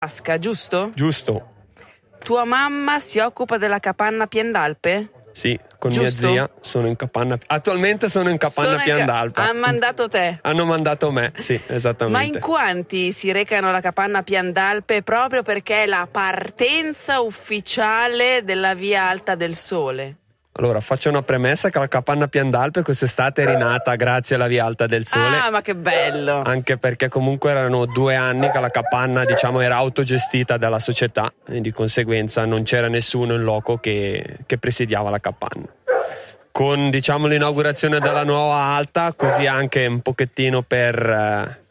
Biasca, giusto? Giusto. Tua mamma si occupa della capanna Piandalpe? Sì, con Giusto? mia zia sono in capanna. Attualmente sono in capanna Piandalpe. Hanno mandato te. Hanno mandato me, sì, esattamente. Ma in quanti si recano alla capanna Piandalpe proprio perché è la partenza ufficiale della Via Alta del Sole? Allora, faccio una premessa che la capanna Piandalpe quest'estate è rinata grazie alla Via Alta del Sole. Ah, ma che bello! Anche perché comunque erano 2 anni che la capanna, diciamo, era autogestita dalla società e di conseguenza non c'era nessuno in loco che presidiava la capanna. Con, diciamo, l'inaugurazione della nuova alta, così anche un pochettino per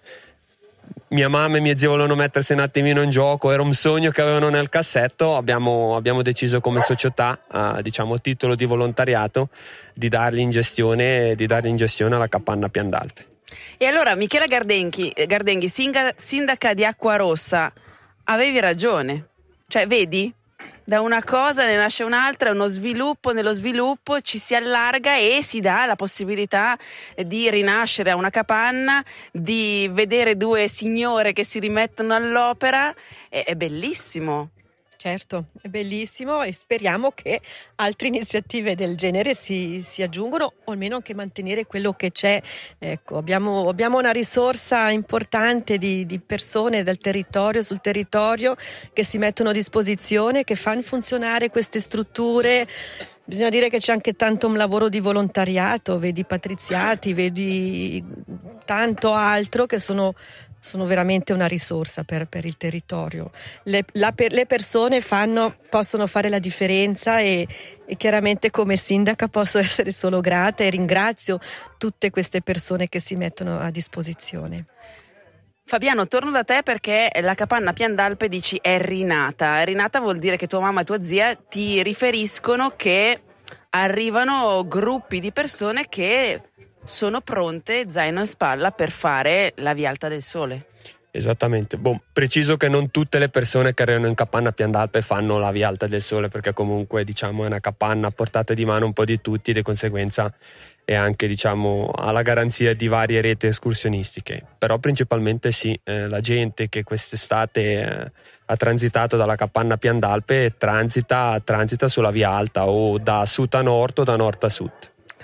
mia mamma e mia zia volevano mettersi un attimino in gioco, era un sogno che avevano nel cassetto, abbiamo deciso come società, diciamo a titolo di volontariato, di dargli in gestione alla capanna Piandalpe. E allora Michela Gardenghi, sindaca di Acquarossa, avevi ragione. Cioè, vedi? Da una cosa ne nasce un'altra, uno sviluppo, nello sviluppo ci si allarga e si dà la possibilità di rinascere a una capanna, di vedere 2 signore che si rimettono all'opera, è bellissimo. Certo, è bellissimo e speriamo che altre iniziative del genere si aggiungano o almeno anche mantenere quello che c'è. Ecco, abbiamo una risorsa importante di persone sul territorio che si mettono a disposizione, che fanno funzionare queste strutture. Bisogna dire che c'è anche tanto un lavoro di volontariato, vedi Patriziati, vedi tanto altro che sono veramente una risorsa per il territorio. Le persone possono fare la differenza e chiaramente come sindaca posso essere solo grata e ringrazio tutte queste persone che si mettono a disposizione. Fabiano, torno da te perché la capanna Piandalpe dici è rinata. Rinata vuol dire che tua mamma e tua zia ti riferiscono che arrivano gruppi di persone che sono pronte, zaino in spalla, per fare la Via Alta del Sole. Esattamente. Preciso che non tutte le persone che arrivano in capanna Piandalpe fanno la Via Alta del Sole, perché comunque, diciamo, è una capanna a portata di mano un po' di tutti, di conseguenza è anche, diciamo, alla garanzia di varie reti escursionistiche. Però principalmente sì, la gente che quest'estate ha transitato dalla capanna Piandalpe transita sulla Via Alta, o da sud a nord o da nord a sud.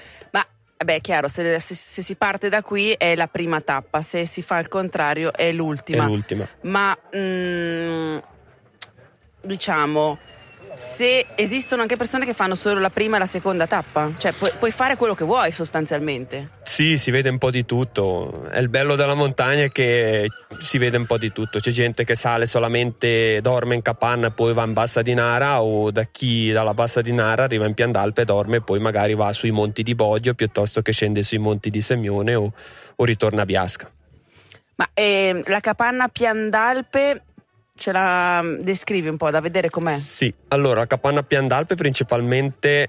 Beh, chiaro, se si parte da qui è la prima tappa, se si fa il contrario è l'ultima. Ma diciamo, se esistono anche persone che fanno solo la prima e la seconda tappa, cioè puoi fare quello che vuoi sostanzialmente. Sì, si vede un po' di tutto. È il bello della montagna è che si vede un po' di tutto. C'è gente che sale solamente, dorme in capanna e poi va in Bassa di Nara, o da chi dalla Bassa di Nara arriva in Piandalpe, dorme e poi magari va sui monti di Bodio piuttosto che scende sui monti di Semione o ritorna a Biasca. Ma la capanna Piandalpe ce la descrivi un po', da vedere com'è? Sì, allora la capanna Piandalpe principalmente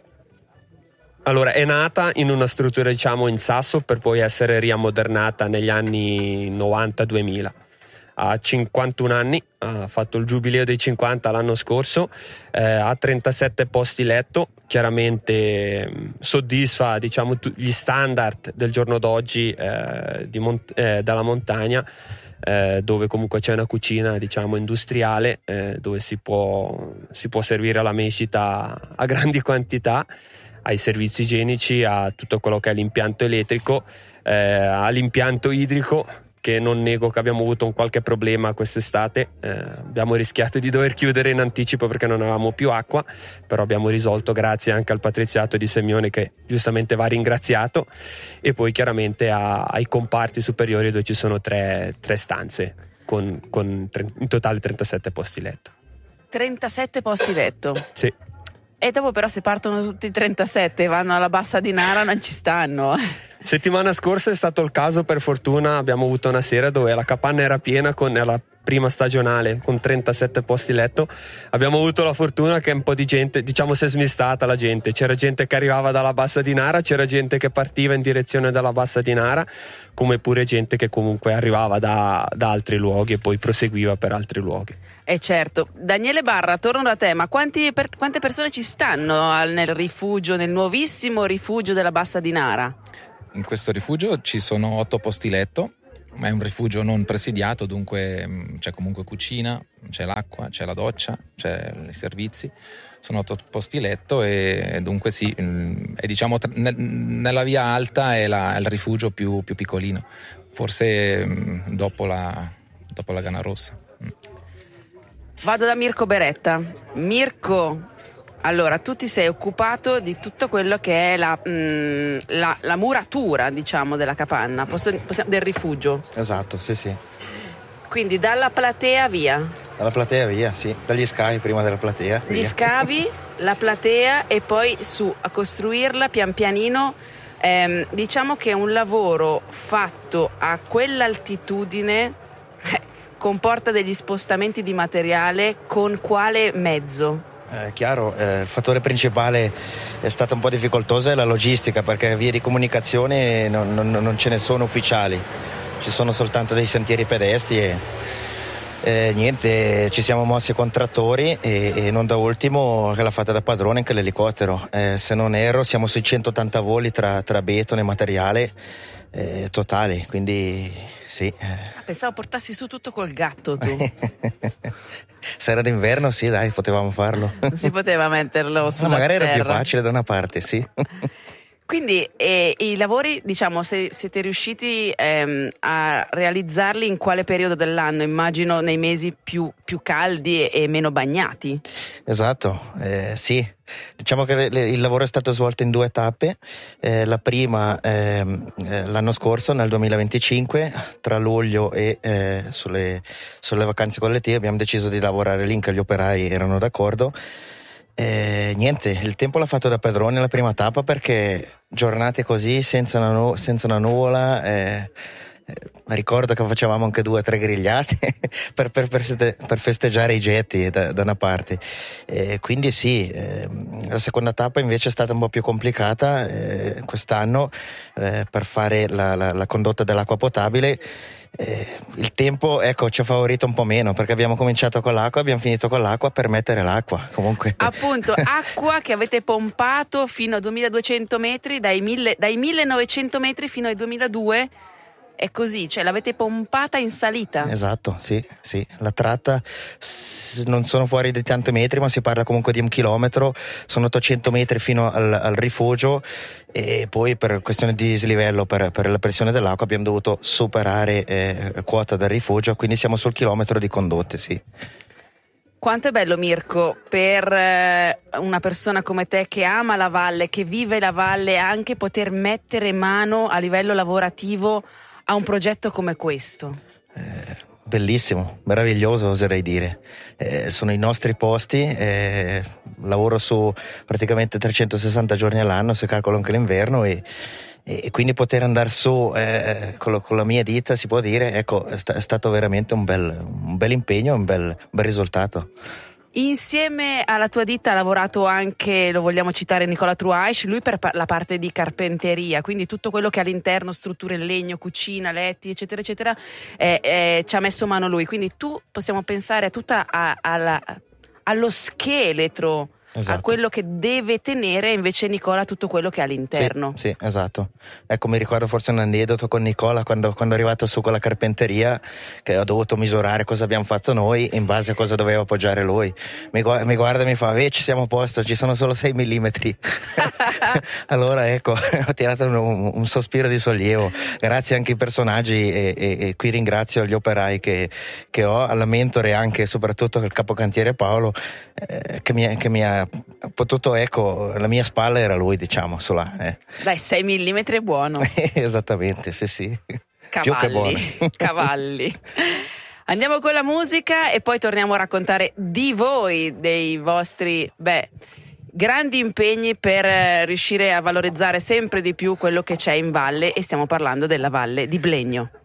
è nata in una struttura, diciamo, in sasso per poi essere riammodernata negli anni 90-2000. Ha 51 anni, ha fatto il giubileo dei 50 l'anno scorso, ha 37 posti letto, chiaramente soddisfa, diciamo, gli standard del giorno d'oggi della montagna, dove comunque c'è una cucina, diciamo, industriale, dove si può servire la mescita a grandi quantità, ai servizi igienici, a tutto quello che è l'impianto elettrico, all'impianto idrico, che non nego che abbiamo avuto un qualche problema quest'estate. Abbiamo rischiato di dover chiudere in anticipo perché non avevamo più acqua, però abbiamo risolto grazie anche al Patriziato di Semione, che giustamente va ringraziato, e poi chiaramente ai comparti superiori, dove ci sono tre stanze con in totale 37 posti letto. 37 posti letto? Sì. E dopo però se partono tutti i 37 e vanno alla Bassa di Nara non ci stanno. Settimana scorsa è stato il caso, per fortuna abbiamo avuto una sera dove la capanna era piena nella prima stagionale con 37 posti letto. Abbiamo avuto la fortuna che un po' di gente, diciamo, si è smistata la gente. C'era gente che arrivava dalla Bassa di Nara, c'era gente che partiva in direzione dalla Bassa di Nara, come pure gente che comunque arrivava da altri luoghi e poi proseguiva per altri luoghi. Certo. Daniele Barra, torno da te, ma quante persone ci stanno nel rifugio, nel nuovissimo rifugio della Bassa di Nara? In questo rifugio ci sono 8 posti letto, ma è un rifugio non presidiato, dunque c'è comunque cucina, c'è l'acqua, c'è la doccia, c'è i servizi, sono 8 posti letto e dunque sì, è, diciamo nella via alta è il rifugio più piccolino, forse dopo la Gana Rossa. Vado da Mirko Beretta. Mirko, allora tu ti sei occupato di tutto quello che è la muratura, diciamo, della capanna, del rifugio. Esatto, sì. Quindi dalla platea via. Dalla platea via, sì. Dagli scavi prima della platea. Gli via. scavi, la platea e poi su a costruirla pian pianino. Diciamo che è un lavoro fatto a quell'altitudine comporta degli spostamenti di materiale. Con quale mezzo? Chiaro, il fattore principale è stato un po' difficoltoso è la logistica, perché vie di comunicazione non ce ne sono ufficiali, ci sono soltanto dei sentieri pedestri e niente, ci siamo mossi con trattori e non da ultimo che l'ha fatta da padrone anche l'elicottero. Se non erro siamo sui 180 voli tra betone e materiale totali, quindi sì. Pensavo portassi su tutto col gatto tu. Se era d'inverno sì, dai, potevamo farlo. Non si poteva metterlo sulla magari terra. Era più facile da una parte, sì. Quindi i lavori, diciamo, se siete riusciti a realizzarli in quale periodo dell'anno? Immagino nei mesi più caldi e meno bagnati. Esatto, sì. Diciamo che il lavoro è stato svolto in 2 tappe. La prima l'anno scorso, nel 2025, tra luglio e sulle vacanze collettive abbiamo deciso di lavorare lì, che gli operai erano d'accordo. Niente, il tempo l'ha fatto da padrone la prima tappa, perché giornate così senza una nuvola, ricordo che facevamo anche 2 o 3 grigliate per festeggiare i getti da una parte, quindi sì, la seconda tappa invece è stata un po' più complicata quest'anno, per fare la condotta dell'acqua potabile. Il tempo ci ha favorito un po' meno, perché abbiamo cominciato con l'acqua, abbiamo finito con l'acqua per mettere l'acqua. Comunque appunto, acqua che avete pompato fino a 2200 metri, dai 1900 metri fino ai 2002. È così, cioè l'avete pompata in salita? Esatto, sì. La tratta non sono fuori di tanti metri, ma si parla comunque di 1 chilometro, sono 800 metri fino al rifugio, e poi per questione di dislivello, per la pressione dell'acqua, abbiamo dovuto superare quota del rifugio, quindi siamo sul chilometro di condotte, sì. Quanto è bello, Mirko, per una persona come te che ama la valle, che vive la valle, anche poter mettere mano a livello lavorativo a un progetto come questo. Bellissimo, meraviglioso, oserei dire. Sono i nostri posti, lavoro su praticamente 360 giorni all'anno, se calcolo anche l'inverno, e quindi poter andare su con la mia ditta, si può dire, è stato veramente un bel impegno, un bel risultato. Insieme alla tua ditta ha lavorato anche, lo vogliamo citare, Nicola Truaisch, lui per la parte di carpenteria, quindi tutto quello che all'interno, strutture in legno, cucina, letti, eccetera, eccetera, ci ha messo mano lui. Quindi possiamo pensare a tutta allo scheletro, esatto, a quello che deve tenere, invece Nicola tutto quello che è all'interno. Sì, esatto. Ecco, mi ricordo forse un aneddoto con Nicola quando è arrivato su con la carpenteria, che ho dovuto misurare cosa abbiamo fatto noi in base a cosa doveva appoggiare lui. Mi guarda e mi fa: ci siamo a posto, ci sono solo 6 millimetri. Allora ecco, ho tirato un sospiro di sollievo. Grazie anche ai personaggi, e qui ringrazio gli operai che ho, alla mentore, anche e soprattutto il capocantiere Paolo, che mi ha potuto, la mia spalla era lui, diciamo, Dai, 6 millimetri è buono. Esattamente, sì. Cavalli, più che buono. Cavalli. Andiamo con la musica e poi torniamo a raccontare di voi, dei vostri grandi impegni per riuscire a valorizzare sempre di più quello che c'è in valle, e stiamo parlando della Valle di Blegno.